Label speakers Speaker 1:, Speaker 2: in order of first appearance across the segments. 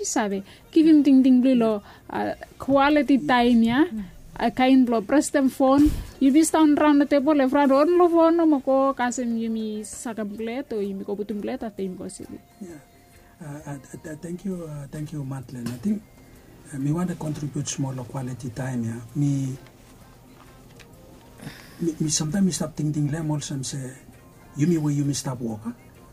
Speaker 1: sabe give him ting lo quality time ya kain lo press them phone you be stand around the table le front on lo phone mo ko kasem yumi sakam plate o yumi ko butum plate at time ko sili.
Speaker 2: Thank you Madeleine. I think me want to contribute small quality time ya me sometimes me stop thinking lem also and say you me where you me stop work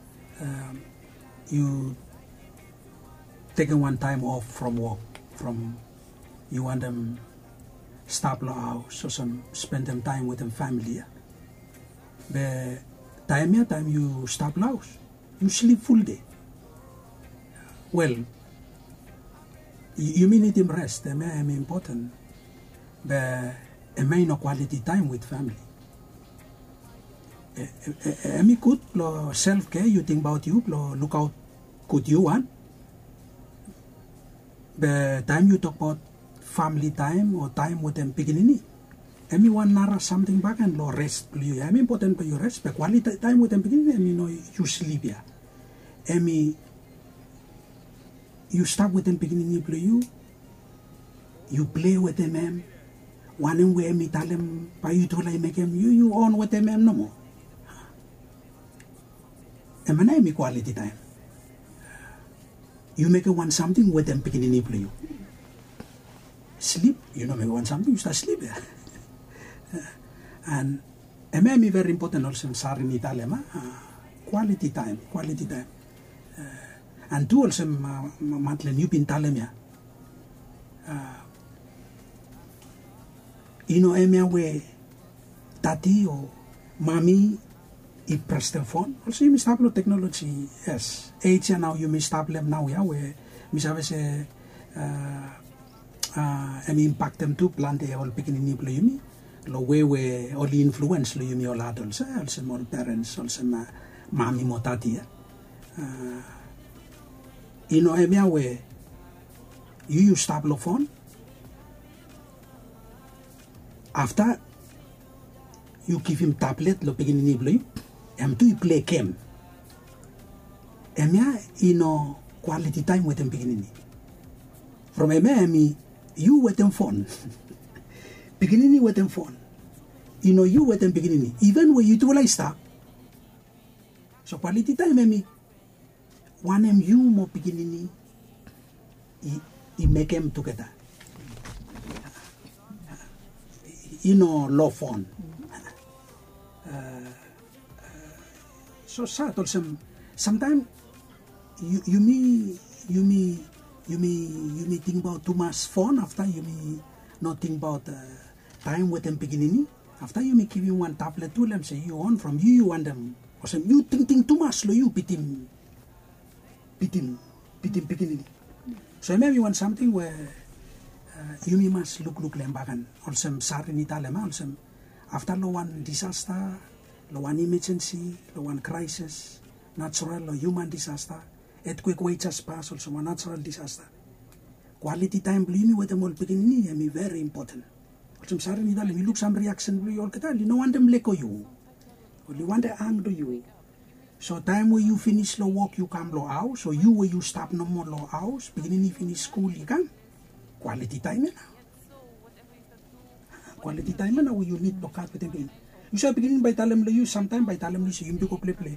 Speaker 2: you taking one time off from work from you want them stop lo house so some spend them time with them family the time you stop house you sleep full day well you need him rest am important the no quality time with family am good lo self care you think about you lo look out good you want the time you talk about family time or time with them beginning am want nara something back and lo rest you am important for your rest but quality time with them beginning am you sleep ya am you start with them beginning you play with them one way me tell them by you to like make them you on with them no more am I quality time you make one something with them beginning you sleep make one something you start sleep and am very important also sorry in Italy quality time and two also Madeleine you been telling me emia we tati or mommy I press the phone also you stop lo technology yes age now you may stop them now where mi sabe se impact them to plant all beginning niblo yumi lo we only influence lo yumi all adults also more parents also mommy mo tati emia we you stop lo phone after you give him tablet lo beginning niblo to play game quality time with them beginning from you with them phone beginning with them phone you with them beginning even when you do like stop so quality time one you more beginning I make them together low phone so sad also sometimes you may think about too much phone after you may not think about time with them beginning after you may give you one tablet to them say you on from you want them or some you think too much lo you bitin beginning so maybe you want something where you may must look lembagan also sorry in Italy also after lo one disaster lo one emergency, lo one crisis, natural or human disaster, earthquake way just pass also one natural disaster. Quality time believe me with them all beginning me very important. Also sorry ni dali look some reaction blue all kita no want them leko you. Only want the angry you. So time where you finish lo work you come lo house, so you where you stop no more lo house, beginning you finish school you can. Quality time na. Quality time na where you need to cut with them. You say beginning by talem lo you sometime by talem lo you go play.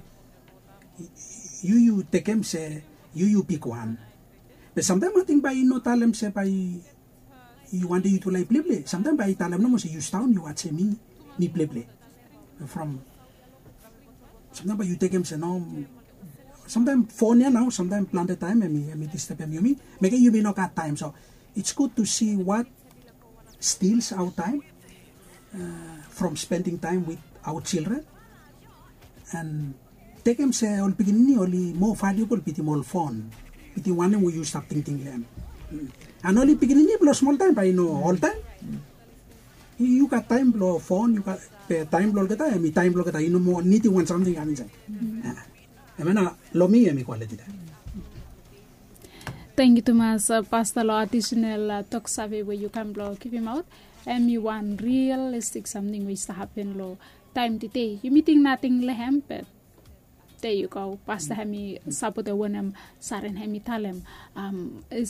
Speaker 2: You take him say you pick one. But sometimes I think by no talem say by you want you to like play. Sometimes by talem no say you down you watch me play. From sometimes by you take him say no. Sometimes phone now, sometimes plan the time and me disturb him you make you be no got time. So it's good to see what steals our time. From spending time with our children and take them say all beginning only more valuable with more phone with the one we use stop thinking them and only beginning blow small time by all time you got time blow phone you got time blow kita me time blow kita more need one something answer lo me quality time.
Speaker 1: Thank you Thomas Pastor lo additional talk survey where you can blow keep him out. You want realistic something which to happen low time today. You meeting nothing lehem but There you go. Pasta hemi sapo te wonem saren hemi talem.